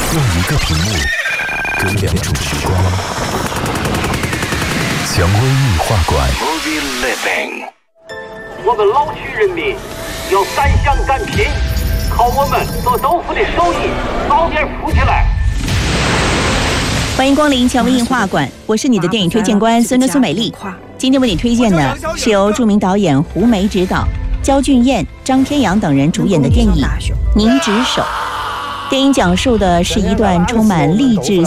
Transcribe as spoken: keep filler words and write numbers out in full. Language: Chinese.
用一个屏幕隔两种时光。蔷薇艺画馆。 我们老区人民要敢想敢拼，靠我们做豆腐的手艺早点富起来。 欢迎光临蔷薇映画馆，我是你的电影推荐官孙德苏美丽。今天为你推荐的是由著名导演胡梅执导，焦俊艳、张天阳等人主演的电影《您值手》。电影讲述的是一段充满励志